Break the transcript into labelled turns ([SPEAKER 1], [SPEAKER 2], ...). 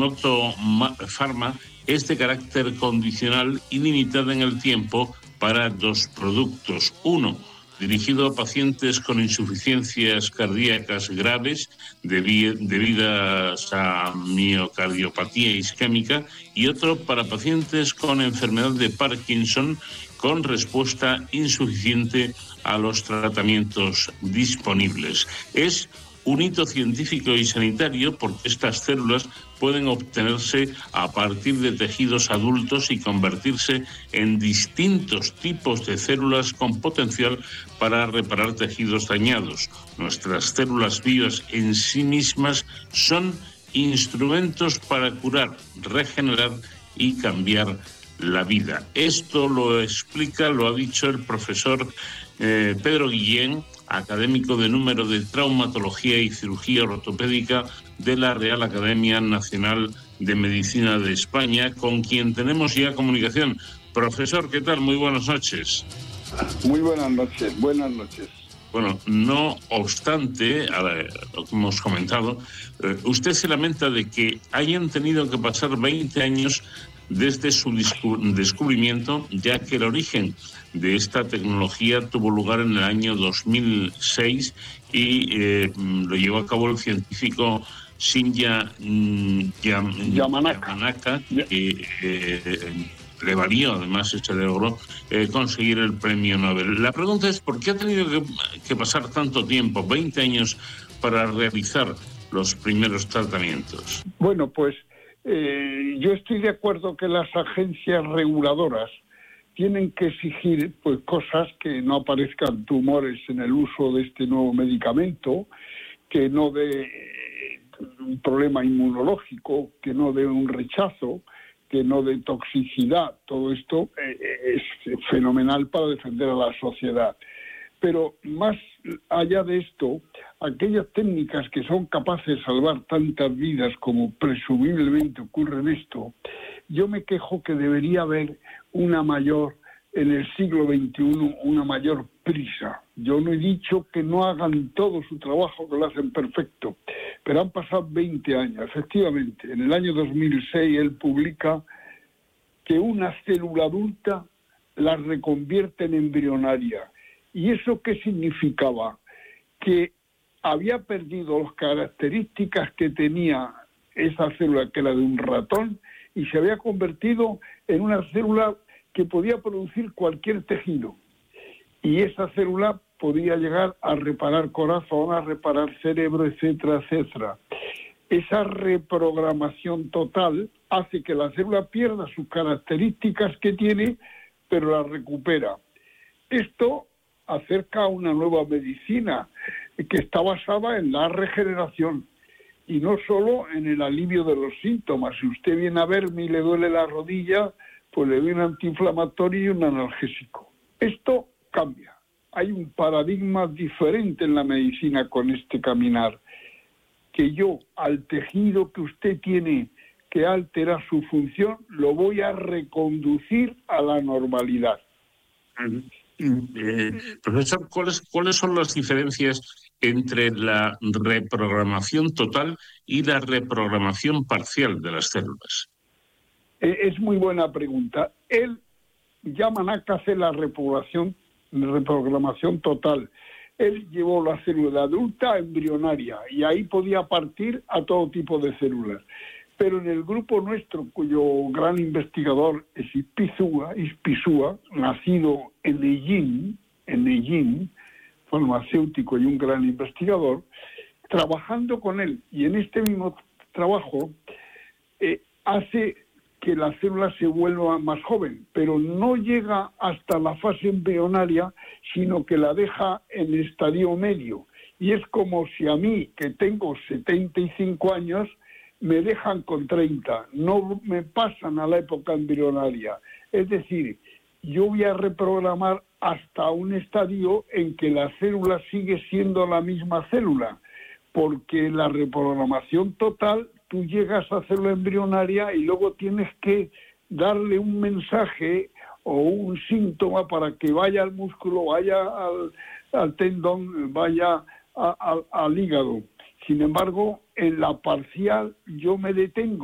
[SPEAKER 1] Noto Pharma es de carácter condicional y limitada en el tiempo para 2 productos. Uno, dirigido a pacientes con insuficiencias cardíacas graves debidas a miocardiopatía isquémica, y otro para pacientes con enfermedad de Parkinson con respuesta insuficiente a los tratamientos disponibles. Es un hito científico y sanitario porque estas células pueden obtenerse a partir de tejidos adultos y convertirse en distintos tipos de células con potencial para reparar tejidos dañados. Nuestras células vivas en sí mismas son instrumentos para curar, regenerar y cambiar la vida. Esto lo explica, lo ha dicho el profesor Pedro Guillén, académico de número de Traumatología y Cirugía Ortopédica de la Real Academia Nacional de Medicina de España, con quien tenemos ya comunicación. Profesor, ¿qué tal? Muy buenas noches.
[SPEAKER 2] Muy buenas noches, buenas noches.
[SPEAKER 1] Bueno, no obstante, lo que hemos comentado, usted se lamenta de que hayan tenido que pasar 20 años desde su descubrimiento, ya que el origen de esta tecnología tuvo lugar en el año 2006 y lo llevó a cabo el científico Shinya Yamanaka, que le valió además ese logro conseguir el premio Nobel. La pregunta es, ¿por qué ha tenido que pasar tanto tiempo, 20 años, para realizar los primeros tratamientos?
[SPEAKER 2] Bueno, pues yo estoy de acuerdo que las agencias reguladoras tienen que exigir pues cosas, que no aparezcan tumores en el uso de este nuevo medicamento, que no dé un problema inmunológico, que no dé un rechazo, que no dé toxicidad. Todo esto es fenomenal para defender a la sociedad. Pero más allá de esto, aquellas técnicas que son capaces de salvar tantas vidas como presumiblemente ocurre en esto, yo me quejo que debería haber una mayor, en el siglo XXI, una mayor prisa. Yo no he dicho que no hagan todo su trabajo, que lo hacen perfecto, pero han pasado 20 años. Efectivamente, en el año 2006 él publica que una célula adulta la reconvierte en embrionaria. ¿Y eso qué significaba? Que había perdido las características que tenía esa célula, que era de un ratón, y se había convertido en una célula que podía producir cualquier tejido. Y esa célula podía llegar a reparar corazón, a reparar cerebro, etcétera, etcétera. Esa reprogramación total hace que la célula pierda sus características que tiene, pero las recupera. Esto acerca a una nueva medicina que está basada en la regeneración y no solo en el alivio de los síntomas. Si usted viene a verme y le duele la rodilla, pues le doy un antiinflamatorio y un analgésico. Esto cambia. Hay un paradigma diferente en la medicina con este caminar, que yo al tejido que usted tiene que altera su función, lo voy a reconducir a la normalidad.
[SPEAKER 1] Profesor, ¿cuáles son las diferencias entre la reprogramación total y la reprogramación parcial de las células?
[SPEAKER 2] Es muy buena pregunta. Él Yamanaka hace la reprogramación total. Él llevó la célula adulta embrionaria y ahí podía partir a todo tipo de células. Pero en el grupo nuestro, cuyo gran investigador es Ispizua, nacido en Nejín, farmacéutico y un gran investigador, trabajando con él y en este mismo trabajo hace que la célula se vuelva más joven, pero no llega hasta la fase embrionaria, sino que la deja en estadio medio. Y es como si a mí, que tengo 75 años, me dejan con 30, no me pasan a la época embrionaria. Es decir, yo voy a reprogramar hasta un estadio en que la célula sigue siendo la misma célula, porque la reprogramación total, tú llegas a célula embrionaria y luego tienes que darle un mensaje o un síntoma para que vaya al músculo, vaya al tendón, vaya al hígado. Sin embargo, en la parcial yo me detengo